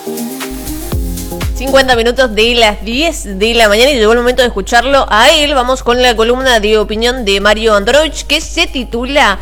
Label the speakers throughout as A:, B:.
A: 50 minutos de las 10 de la mañana y llegó el momento de escucharlo a él. Vamos con la columna de opinión de Mario Andonovich, que se titula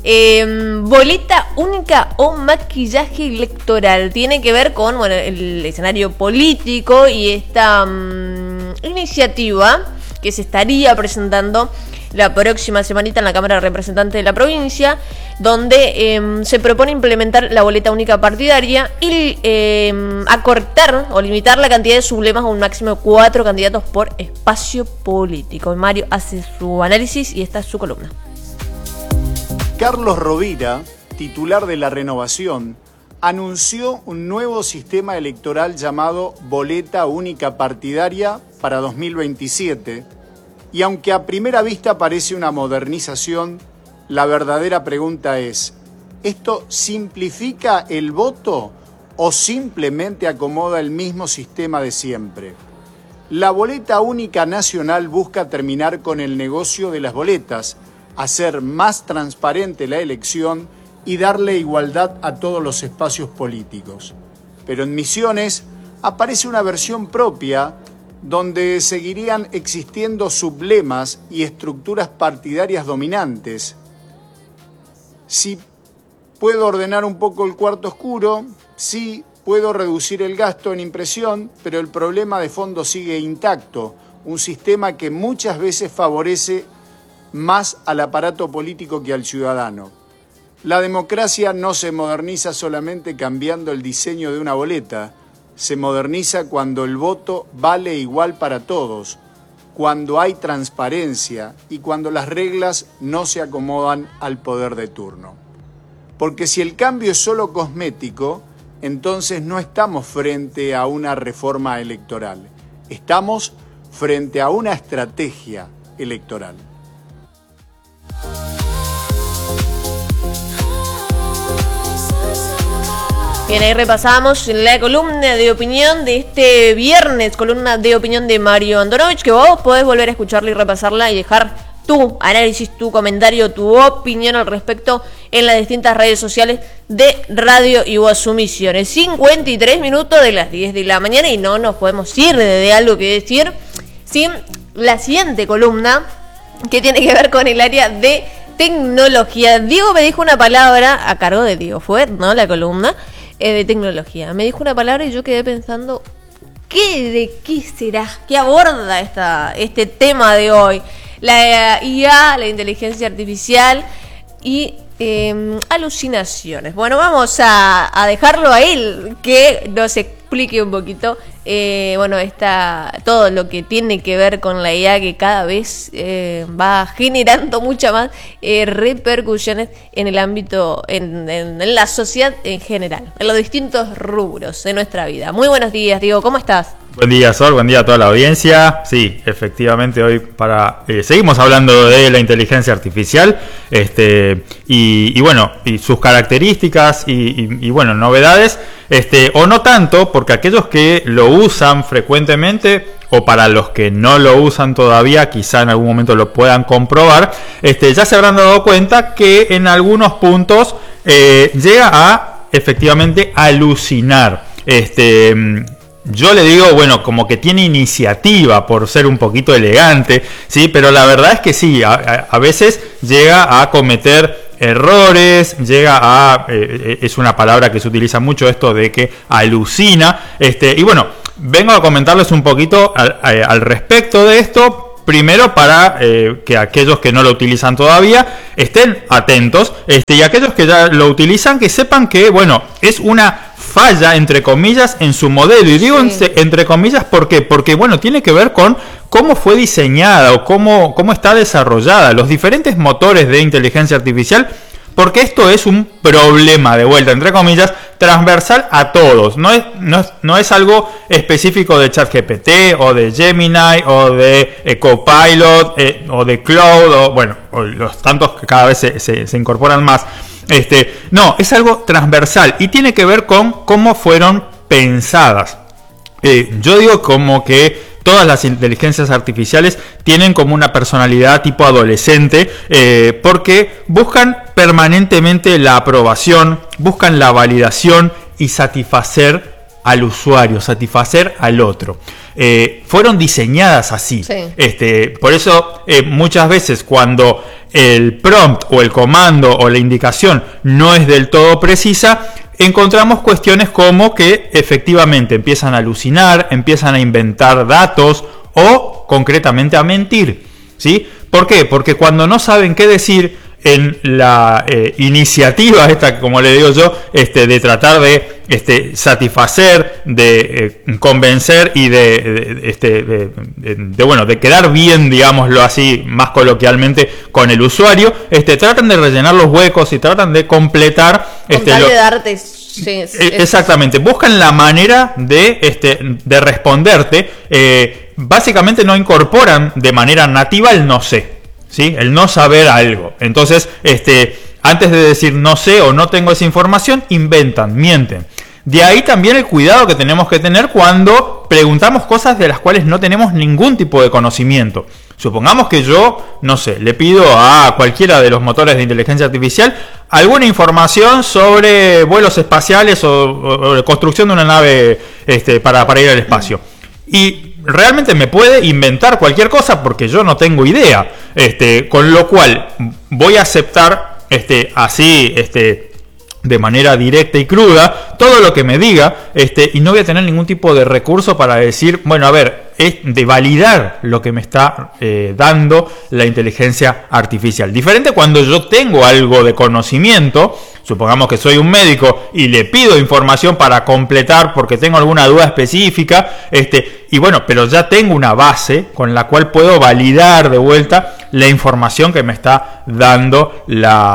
A: boleta única o maquillaje electoral. Tiene que ver con el escenario político y esta iniciativa que se estaría presentando la próxima semanita en la Cámara de Representantes de la provincia, donde se propone implementar la boleta única partidaria y acortar o limitar la cantidad de sublemas a un máximo de 4 candidatos por espacio político. Mario hace su análisis y esta es su columna.
B: Carlos Rovira, titular de La Renovación, anunció un nuevo sistema electoral llamado Boleta Única Partidaria para 2027, y aunque a primera vista parece una modernización, la verdadera pregunta es, ¿esto simplifica el voto o simplemente acomoda el mismo sistema de siempre? La boleta única nacional busca terminar con el negocio de las boletas, hacer más transparente la elección y darle igualdad a todos los espacios políticos. Pero en Misiones aparece una versión propia donde seguirían existiendo sublemas y estructuras partidarias dominantes. Sí, puedo ordenar un poco el cuarto oscuro, sí, puedo reducir el gasto en impresión, pero el problema de fondo sigue intacto, un sistema que muchas veces favorece más al aparato político que al ciudadano. La democracia no se moderniza solamente cambiando el diseño de una boleta, se moderniza cuando el voto vale igual para todos, cuando hay transparencia y cuando las reglas no se acomodan al poder de turno. Porque si el cambio es solo cosmético, entonces no estamos frente a una reforma electoral, estamos frente a una estrategia electoral.
A: Bien, ahí repasamos la columna de opinión de este viernes, columna de opinión de Mario Andonovich, que vos podés volver a escucharla y repasarla y dejar tu análisis, tu comentario, tu opinión al respecto en las distintas redes sociales de Radio Iguazú Misiones. 53 minutos de las 10 de la mañana y no nos podemos ir de algo que decir sin la siguiente columna que tiene que ver con el área de tecnología. Diego me dijo una palabra a cargo de Diego Fuert, ¿no? La columna de tecnología. Me dijo una palabra y yo quedé pensando, ¿de qué será? ¿Qué aborda este tema de hoy? La IA, la inteligencia artificial y alucinaciones. Bueno, vamos a dejarlo a él que nos explique un poquito todo lo que tiene que ver con la IA, que cada vez va generando mucha más repercusiones en el ámbito, en la sociedad en general, en los distintos rubros de nuestra vida. Muy buenos días, Diego, ¿cómo estás?
C: Buen día, Sol, buen día a toda la audiencia. Sí, efectivamente hoy seguimos hablando de la inteligencia artificial y sus características y novedades, o no tanto, porque aquellos que lo usan frecuentemente o para los que no lo usan todavía, quizá en algún momento lo puedan comprobar, ya se habrán dado cuenta que en algunos puntos llega a efectivamente alucinar. Yo le digo, como que tiene iniciativa por ser un poquito elegante, ¿sí? Pero la verdad es que sí, a veces llega a cometer errores, es una palabra que se utiliza mucho, esto de que alucina, vengo a comentarles un poquito al respecto de esto. Primero, para que aquellos que no lo utilizan todavía estén atentos, y aquellos que ya lo utilizan, que sepan que, es una falla, entre comillas, en su modelo. Y digo entre comillas, ¿por qué? Porque, tiene que ver con cómo fue diseñada o cómo está desarrollada, los diferentes motores de inteligencia artificial, porque esto es un problema, de vuelta, entre comillas, transversal a todos. No es algo específico de ChatGPT o de Gemini o de Copilot o de Claude o los tantos que cada vez se incorporan más. No, es algo transversal y tiene que ver con cómo fueron pensadas. Yo digo como que todas las inteligencias artificiales tienen como una personalidad tipo adolescente, porque buscan permanentemente la aprobación, buscan la validación y satisfacer al usuario, satisfacer al otro. Fueron diseñadas así.
A: Sí.
C: Por eso muchas veces cuando el prompt o el comando o la indicación no es del todo precisa, encontramos cuestiones como que efectivamente empiezan a alucinar, empiezan a inventar datos o concretamente a mentir, ¿sí? ¿Por qué? Porque cuando no saben qué decir en la iniciativa esta, como le digo yo, de tratar de satisfacer, de convencer y de quedar bien, digámoslo así, más coloquialmente, con el usuario, tratan de rellenar los huecos y tratan de completar
A: Con tal de darte... Sí,
C: exactamente, buscan la manera de responderte. Básicamente no incorporan de manera nativa el no sé, ¿sí? El no saber algo. Entonces, antes de decir no sé o no tengo esa información, inventan, mienten. De ahí también el cuidado que tenemos que tener cuando preguntamos cosas de las cuales no tenemos ningún tipo de conocimiento. Supongamos que yo, no sé, le pido a cualquiera de los motores de inteligencia artificial alguna información sobre vuelos espaciales o construcción de una nave para ir al espacio. Y realmente me puede inventar cualquier cosa porque yo no tengo idea. Con lo cual voy a aceptar así de manera directa y cruda todo lo que me diga, y no voy a tener ningún tipo de recurso para decir, bueno, a ver, es de validar lo que me está dando la inteligencia artificial. Diferente cuando yo tengo algo de conocimiento, supongamos que soy un médico y le pido información para completar porque tengo alguna duda específica, y bueno, pero ya tengo una base con la cual puedo validar de vuelta la información que me está dando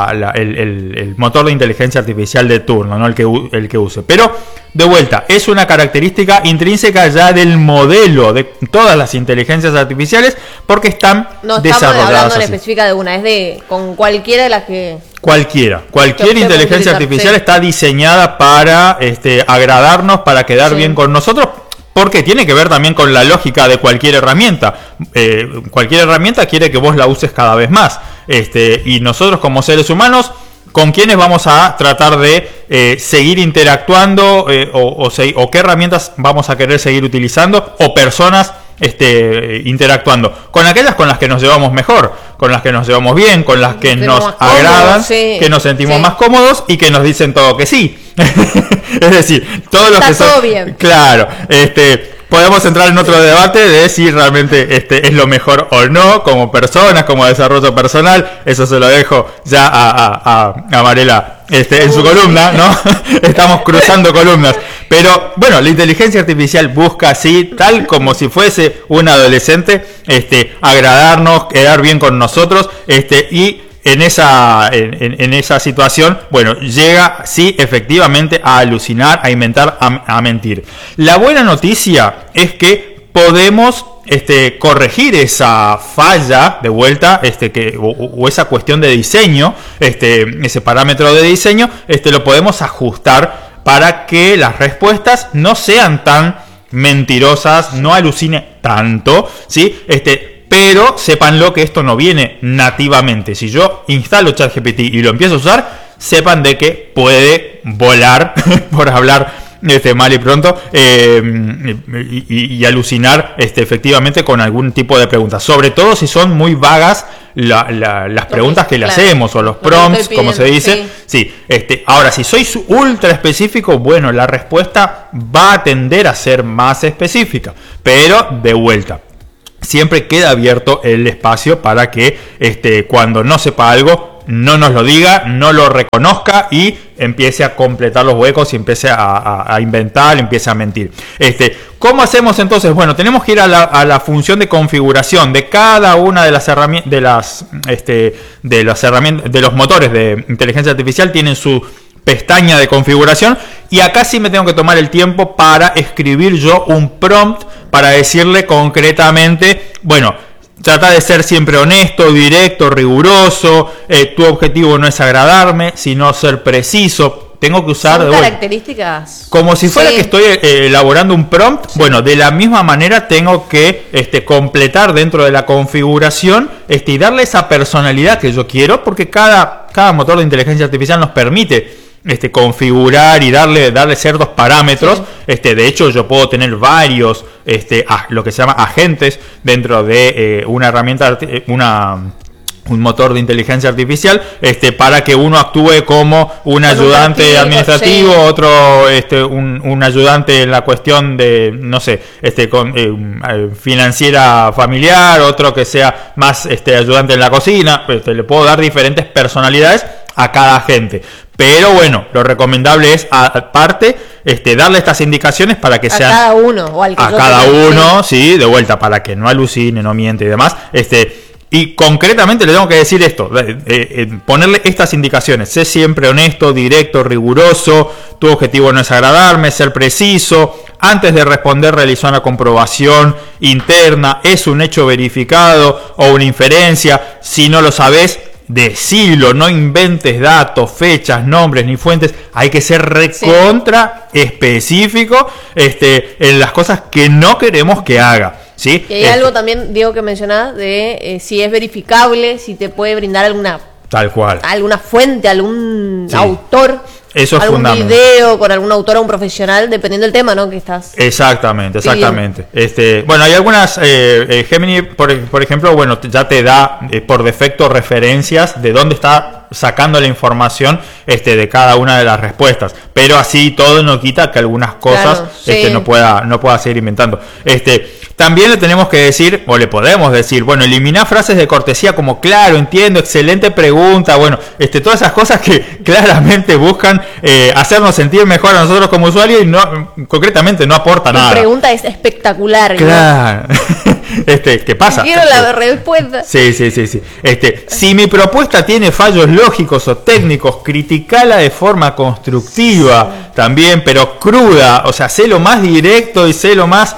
C: el motor de inteligencia artificial de turno, ¿no? el que use. Pero, de vuelta, es una característica intrínseca ya del modelo de todas las inteligencias artificiales porque están
A: no
C: desarrolladas
A: estamos hablando
C: así.
A: en específica de una, es de con cualquiera de las que...
C: Cualquier inteligencia artificial está diseñada para agradarnos, para quedar bien con nosotros, porque tiene que ver también con la lógica de cualquier herramienta. Cualquier herramienta quiere que vos la uses cada vez más. Y nosotros como seres humanos, ¿con quiénes vamos a tratar de seguir interactuando o qué herramientas vamos a querer seguir utilizando o personas interactuando? Con aquellas con las que nos llevamos mejor, con las que nos llevamos bien, con las que nos agradan, que nos sentimos más cómodos y que nos dicen todo que sí. Es decir, todo lo que son...
A: todo bien.
C: Claro, podemos entrar en otro debate de si realmente es lo mejor o no, como personas, como desarrollo personal. Eso se lo dejo ya a Mariela en su columna, ¿no? Estamos cruzando columnas. Pero bueno, la inteligencia artificial busca así, tal como si fuese un adolescente, agradarnos, quedar bien con nosotros, y en esa situación, bueno, llega sí efectivamente a alucinar, a inventar, a mentir. La buena noticia es que podemos corregir esa falla de vuelta, o esa cuestión de diseño, ese parámetro de diseño, lo podemos ajustar para que las respuestas no sean tan mentirosas, no alucine tanto, ¿sí? Pero sépanlo que esto no viene nativamente. Si yo instalo ChatGPT y lo empiezo a usar, sepan de que puede volar, por hablar mal y pronto, y alucinar efectivamente con algún tipo de preguntas. Sobre todo si son muy vagas las preguntas que le hacemos, o los prompts, como se dice. Sí. Ahora, si soy ultra específico, bueno, la respuesta va a tender a ser más específica. Pero, de vuelta, siempre queda abierto el espacio para que cuando no sepa algo, no nos lo diga, no lo reconozca y empiece a completar los huecos y empiece a inventar, empiece a mentir. ¿Cómo hacemos entonces? Bueno, tenemos que ir a la función de configuración de cada una de las herramientas, de los motores de inteligencia artificial. Tienen su pestaña de configuración y acá sí me tengo que tomar el tiempo para escribir yo un prompt para decirle concretamente, bueno, trata de ser siempre honesto, directo, riguroso, tu objetivo no es agradarme, sino ser preciso. Tengo que usar
A: ¿Son características?
C: Como si fuera que estoy elaborando un prompt. Sí. Bueno, de la misma manera tengo que completar dentro de la configuración y darle esa personalidad que yo quiero, porque cada motor de inteligencia artificial nos permite configurar y darle ciertos parámetros. Sí. De hecho, yo puedo tener varios lo que se llama agentes dentro de una herramienta, un motor de inteligencia artificial, para que uno actúe como un ayudante administrativo, sí. Otro un ayudante en la cuestión de, no sé, financiera familiar, otro que sea más ayudante en la cocina. Le puedo dar diferentes personalidades a cada agente. Pero bueno, lo recomendable es, aparte, darle estas indicaciones para que sean...
A: A cada uno, o al que
C: a cada uno, sí, de vuelta, para que no alucine, no miente y demás. Y concretamente le tengo que decir esto, ponerle estas indicaciones: sé siempre honesto, directo, riguroso, tu objetivo no es agradarme, ser preciso, antes de responder realizar una comprobación interna, es un hecho verificado o una inferencia, si no lo sabes, decilo, no inventes datos, fechas, nombres ni fuentes. Hay que ser recontra específico en las cosas que no queremos que haga. ¿Sí?
A: Y hay algo también, Diego, que mencionabas de si es verificable, si te puede brindar alguna fuente, algún autor.
C: Eso es
A: algún
C: fundamental.
A: Video con algún autor o un profesional, dependiendo del tema, ¿no? Que estás.
C: Exactamente. Bueno, hay algunas, Gemini, por ejemplo, bueno, ya te da por defecto referencias de dónde está sacando la información de cada una de las respuestas, pero así todo no quita que algunas cosas no pueda seguir inventando. También le tenemos que decir, o le podemos decir, bueno, eliminar frases de cortesía como claro, entiendo, excelente pregunta, bueno, todas esas cosas que claramente buscan hacernos sentir mejor a nosotros como usuarios y no, concretamente no aporta nada.
A: La pregunta es espectacular.
C: Claro. ¿Qué pasa?
A: Quiero la respuesta.
C: Sí. Si mi propuesta tiene fallos lógicos o técnicos, criticala de forma constructiva también, pero cruda, o sea, sé lo más directo y sé lo más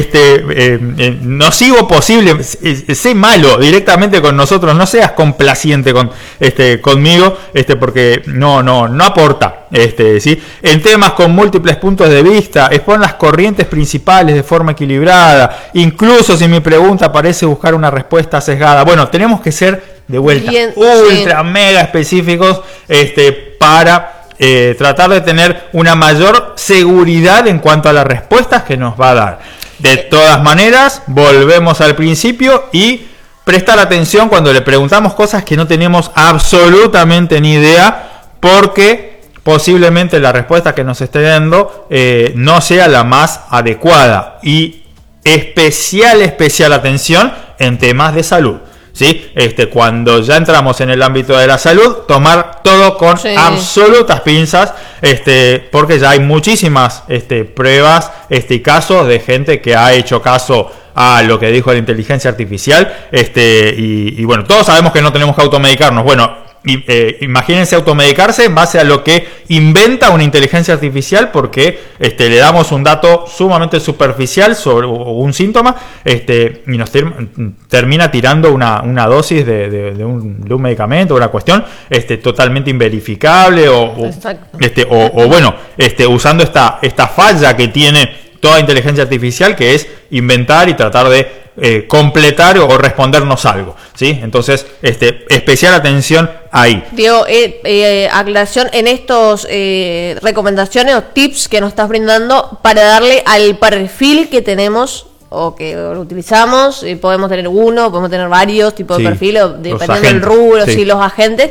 C: nocivo posible, sé malo directamente con nosotros, no seas complaciente conmigo, porque no aporta, ¿sí? En temas con múltiples puntos de vista, expon las corrientes principales de forma equilibrada, incluso si mi pregunta parece buscar una respuesta sesgada. Bueno, tenemos que ser de vuelta ultra mega específicos, para tratar de tener una mayor seguridad en cuanto a las respuestas que nos va a dar. De todas maneras, volvemos al principio y prestar atención cuando le preguntamos cosas que no tenemos absolutamente ni idea, porque posiblemente la respuesta que nos esté dando no sea la más adecuada. Y especial atención en temas de salud. ¿Sí? Cuando ya entramos en el ámbito de la salud, tomar todo con absolutas pinzas, porque ya hay muchísimas pruebas y casos de gente que ha hecho caso a lo que dijo la inteligencia artificial, y bueno, todos sabemos que no tenemos que automedicarnos. Bueno, imagínense automedicarse en base a lo que inventa una inteligencia artificial, porque le damos un dato sumamente superficial sobre un síntoma, y nos termina tirando una dosis de un medicamento, una cuestión totalmente inverificable o bueno, usando esta falla que tiene toda inteligencia artificial, que es inventar y tratar de completar o respondernos algo, ¿sí? Entonces, especial atención ahí.
A: Diego, aclaración en estos recomendaciones o tips que nos estás brindando para darle al perfil que tenemos o que lo utilizamos. Podemos tener uno, podemos tener varios tipos de perfiles, dependiendo del rubro, los agentes,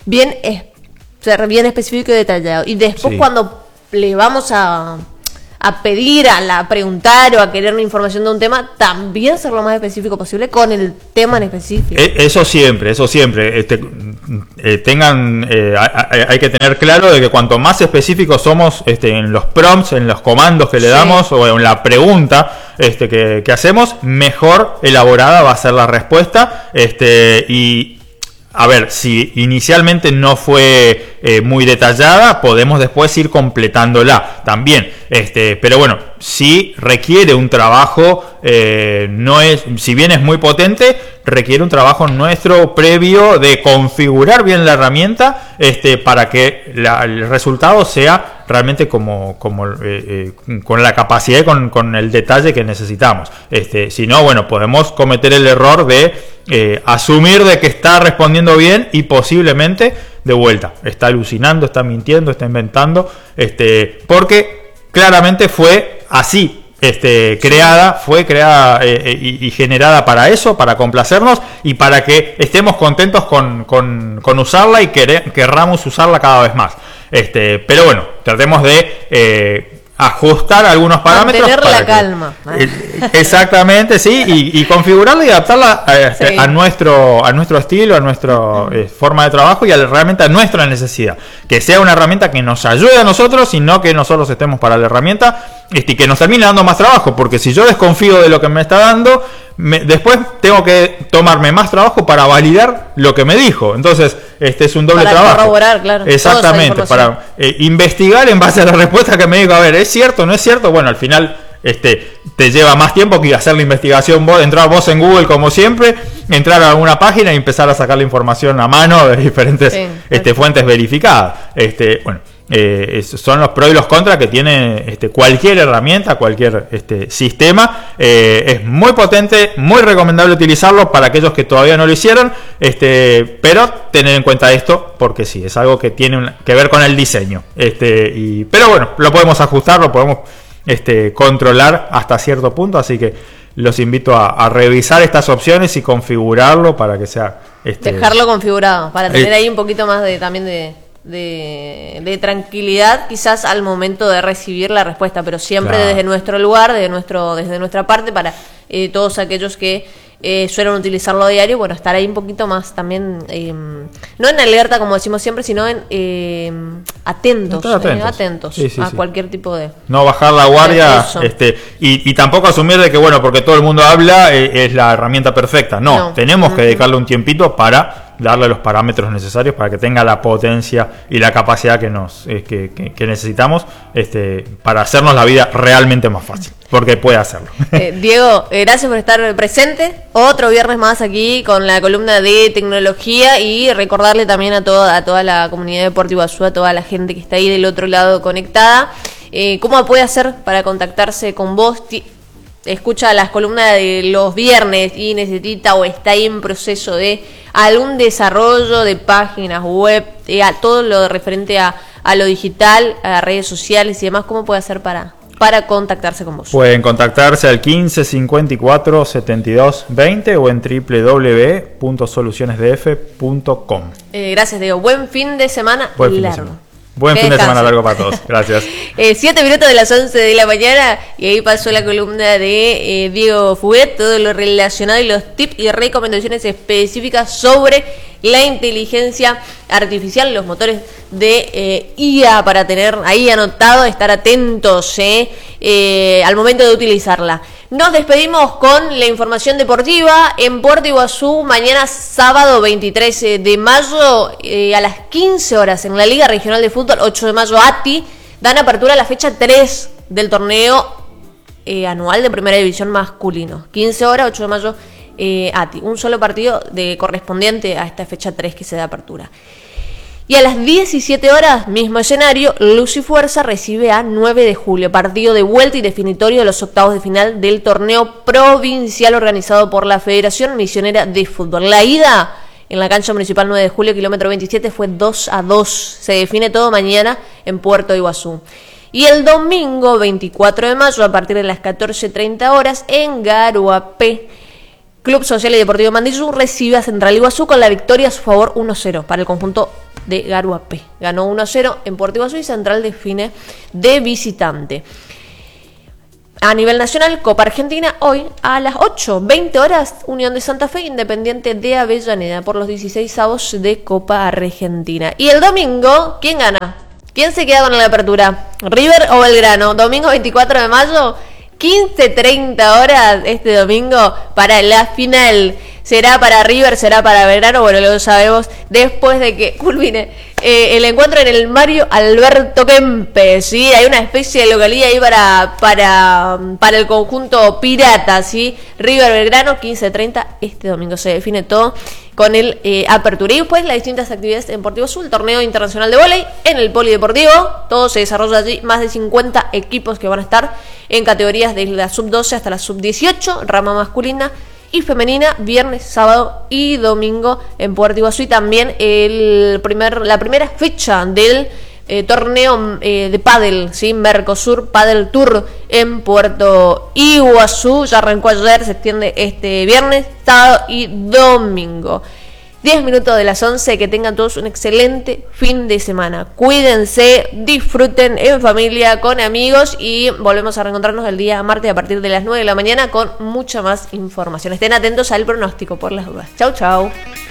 A: ser bien específico y detallado. Y después cuando le vamos a pedir, a preguntar o a querer una información de un tema, también ser lo más específico posible con el tema en específico.
C: Eso siempre. Hay que tener claro de que cuanto más específicos somos en los prompts, en los comandos que le damos o en la pregunta que hacemos, mejor elaborada va a ser la respuesta. Y a ver, si inicialmente no fue muy detallada, podemos después ir completándola también. Pero bueno, sí requiere un trabajo, si bien es muy potente, requiere un trabajo nuestro previo de configurar bien la herramienta, para que el resultado sea realmente con la capacidad y con el detalle que necesitamos. Si no, bueno, podemos cometer el error de asumir de que está respondiendo bien y posiblemente de vuelta. Está alucinando, está mintiendo, está inventando, porque claramente fue así. Fue creada y generada para eso, para complacernos y para que estemos contentos con usarla y querramos usarla cada vez más. Pero bueno, tratemos de ajustar algunos parámetros.
A: Mantener la calma.
C: Exactamente, sí, y configurarla y adaptarla
A: Sí.
C: a nuestro estilo, a nuestra forma de trabajo y realmente a nuestra necesidad. Que sea una herramienta que nos ayude a nosotros y no que nosotros estemos para la herramienta y que nos termine dando más trabajo. Porque si yo desconfío de lo que me está dando, después tengo que tomarme más trabajo para validar lo que me dijo. Entonces, es un doble trabajo.
A: Para corroborar, claro.
C: Exactamente, para investigar en base a la respuesta que me dijo. A ver, ¿es cierto o no es cierto? Bueno, al final te lleva más tiempo que hacer la investigación vos, entrar vos en Google como siempre, entrar a alguna página y empezar a sacar la información a mano de diferentes fuentes verificadas. Bueno, son los pros y los contras que tiene cualquier herramienta, cualquier sistema. Es muy potente, muy recomendable utilizarlo para aquellos que todavía no lo hicieron, pero tener en cuenta esto porque sí, es algo que tiene que ver con el diseño, pero bueno, lo podemos ajustar, lo podemos controlar hasta cierto punto, así que los invito a revisar estas opciones y configurarlo para que sea
A: dejarlo configurado, para tener ahí un poquito más de tranquilidad quizás al momento de recibir la respuesta, pero siempre
C: Claro.
A: desde nuestro lugar, desde nuestra parte, para todos aquellos que suelen utilizarlo a diario, bueno, estar ahí un poquito más también, no en alerta como decimos siempre, sino en atentos
C: Sí,
A: a
C: sí.
A: cualquier tipo de...
C: No bajar la guardia,
A: Eso.
C: y tampoco asumir de que, bueno, porque todo el mundo habla, es la herramienta perfecta. No, tenemos que dedicarle un tiempito para darle los parámetros necesarios para que tenga la potencia y la capacidad que necesitamos, para hacernos la vida realmente más fácil, porque puede hacerlo.
A: Diego, gracias por estar presente. Otro viernes más aquí con la columna de tecnología y recordarle también a toda la comunidad de Puerto Iguazú, a toda la gente que está ahí del otro lado conectada, cómo puede hacer para contactarse con vos. Escucha las columnas de los viernes y necesita o está ahí en proceso de algún desarrollo de páginas web, a todo lo referente a lo digital, a redes sociales y demás, ¿cómo puede hacer para contactarse con vos?
C: Pueden contactarse al 15 54 72 20 o en www.solucionesdf.com.
A: Gracias, Diego. Buen fin de semana largo.
C: Buen
A: Que
C: fin de
A: descansen.
C: semana largo para todos. Gracias.
A: 7 minutos de las 11 de la mañana y ahí pasó la columna de Diego Fuguet, todo lo relacionado y los tips y recomendaciones específicas sobre la inteligencia artificial, los motores de IA para tener ahí anotado, estar atentos al momento de utilizarla. Nos despedimos con la información deportiva en Puerto Iguazú. Mañana sábado 23 de mayo a las 15 horas en la Liga Regional de Fútbol 8 de mayo ATI dan apertura a la fecha 3 del torneo anual de Primera División masculino. 15 horas 8 de mayo ATI. Un solo partido correspondiente a esta fecha 3 que se da apertura. Y a las 17 horas, mismo escenario, Luz y Fuerza recibe a 9 de julio, partido de vuelta y definitorio de los octavos de final del torneo provincial organizado por la Federación Misionera de Fútbol. La ida en la cancha municipal 9 de julio, kilómetro 27, fue 2-2. Se define todo mañana en Puerto Iguazú. Y el domingo 24 de mayo, a partir de las 14:30 horas, en Garuapé, Club Social y Deportivo Mandillú recibe a Central Iguazú con la victoria a su favor 1-0 para el conjunto de Garuapé. Ganó 1-0 en Puerto Iguazú y Central define de visitante. A nivel nacional, Copa Argentina, hoy a las 8:20 horas, Unión de Santa Fe, Independiente de Avellaneda por los 16avos de Copa Argentina. Y el domingo, ¿quién gana? ¿Quién se queda con la apertura? ¿River o Belgrano? Domingo 24 de mayo, 15:30 horas este domingo para la final. ¿Será para River? ¿Será para Belgrano? Bueno, lo sabemos después de que culmine el encuentro en el Mario Alberto Kempes, ¿sí? Hay una especie de localidad ahí para el conjunto pirata, ¿sí? River Belgrano, 15:30, este domingo se define todo con el apertura. Y después las distintas actividades en Deportivo Azul, el torneo internacional de vóley en el polideportivo, todo se desarrolla allí, más de 50 equipos que van a estar en categorías de la sub-12 hasta la sub-18, rama masculina, y femenina, viernes, sábado y domingo en Puerto Iguazú. Y también la primera fecha del torneo de pádel, ¿sí? Mercosur Padel Tour en Puerto Iguazú. Ya arrancó ayer, se extiende este viernes, sábado y domingo. 10 minutos de las 11, que tengan todos un excelente fin de semana. Cuídense, disfruten en familia, con amigos, y volvemos a reencontrarnos el día martes a partir de las 9 de la mañana con mucha más información. Estén atentos al pronóstico por las dudas. Chau, chau.